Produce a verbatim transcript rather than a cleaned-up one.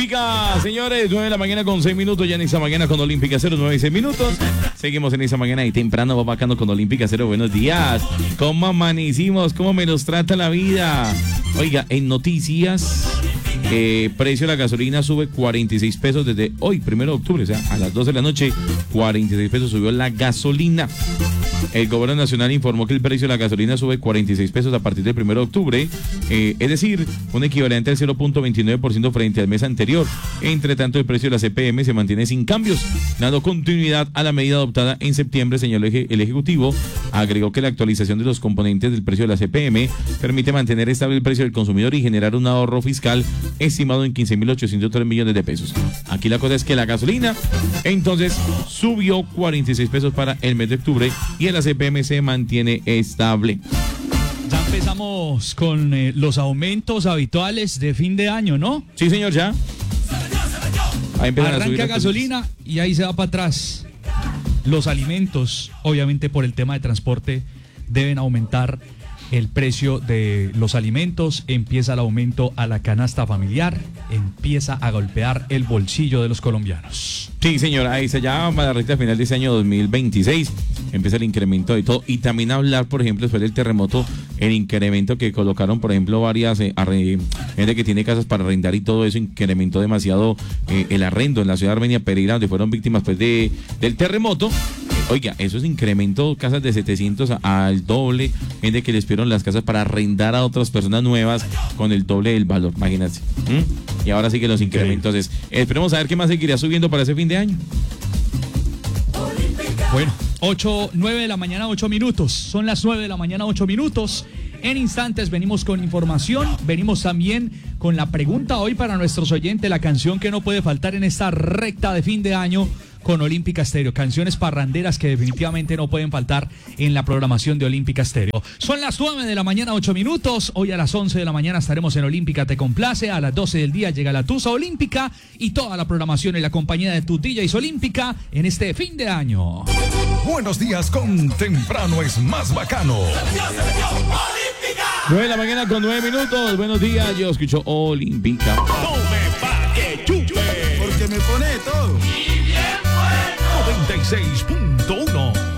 Olímpica, señores, nueve de la mañana con seis minutos, ya en esa mañana con Olímpica cero, nueve y seis minutos. Seguimos en esa mañana y temprano, va bacano con Olímpica cero. Buenos días. ¿Cómo amanecimos? ¿Cómo me nos trata la vida? Oiga, en noticias, eh, precio de la gasolina sube cuarenta y seis pesos desde hoy, primero de octubre, o sea, a las doce de la noche, cuarenta y seis pesos subió la gasolina. El gobierno nacional informó que el precio de la gasolina sube cuarenta y seis pesos a partir del primero de octubre, eh, es decir, un equivalente al cero punto veintinueve por ciento frente al mes anterior. Entre tanto, el precio de la C P M se mantiene sin cambios, dando continuidad a la medida adoptada en septiembre, señaló el Ejecutivo. Agregó que la actualización de los componentes del precio de la C P M permite mantener estable el precio del consumidor y generar un ahorro fiscal estimado en quince mil ochocientos tres millones de pesos. Aquí la cosa es que la gasolina, entonces, subió cuarenta y seis pesos para el mes de octubre y la C P M se mantiene estable. Ya empezamos con eh, los aumentos habituales de fin de año, ¿no? Sí, señor, ya. Ahí Arranca gasolina y ahí se va para atrás. Los alimentos, obviamente por el tema de transporte, deben aumentar el precio de los alimentos, empieza el aumento a la canasta familiar, empieza a golpear el bolsillo de los colombianos. Sí, señora, ahí se llama la recta final de este año dos mil veintiséis, empieza el incremento de todo, y también hablar, por ejemplo, después del terremoto, el incremento que colocaron, por ejemplo, varias, eh, arre, gente que tiene casas para arrendar y todo eso, incrementó demasiado eh, el arrendo en la ciudad de Armenia Pereira, donde fueron víctimas pues de del terremoto. Oiga, eso es incremento, casas de setecientos al doble, gente que les pidieron las casas para arrendar a otras personas nuevas con el doble del valor, imagínate. ¿Mm? Y ahora sí que los incrementos es, esperemos a ver qué más seguirá subiendo para ese fin de año. Bueno, ocho, nueve de la mañana, ocho minutos, son las nueve de la mañana, ocho minutos. En instantes venimos con información, venimos también con la pregunta hoy para nuestros oyentes, la canción que no puede faltar en esta recta de fin de año con Olímpica Estéreo, canciones parranderas que definitivamente no pueden faltar en la programación de Olímpica Estéreo. Son las nueve de la mañana, ocho minutos, hoy a las once de la mañana estaremos en Olímpica Te Complace, a las doce del día llega la Tusa Olímpica y toda la programación en la compañía de tu D Js Olímpica en este fin de año. Buenos días con Temprano es más bacano. nueve de la mañana con nueve minutos, buenos días, yo escucho Olímpica. Tome pa' que chupe, porque me pone todo. Y bien bueno. noventa y seis punto uno